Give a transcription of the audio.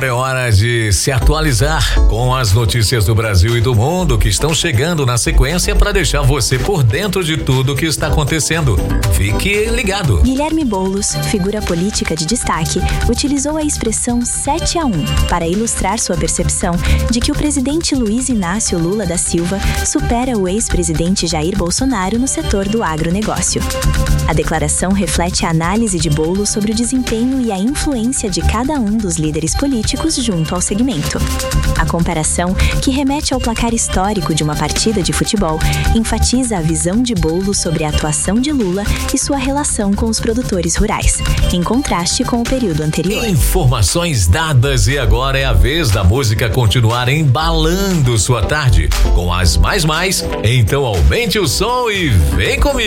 Agora é hora de se atualizar com as notícias do Brasil e do mundo que estão chegando na sequência para deixar você por dentro de tudo que está acontecendo. Fique ligado. Guilherme Boulos, figura política de destaque, utilizou a expressão 7-1 para ilustrar sua percepção de que o presidente Luiz Inácio Lula da Silva supera o ex-presidente Jair Bolsonaro no setor do agronegócio. A declaração reflete a análise de Boulos sobre o desempenho e a influência de cada um dos líderes políticos junto ao segmento. A comparação, que remete ao placar histórico de uma partida de futebol, enfatiza a visão de Boulos sobre a atuação de Lula e sua relação com os produtores rurais, em contraste com o período anterior. Informações dadas e agora é a vez da música continuar embalando sua tarde com as mais. Então aumente o som e vem comigo.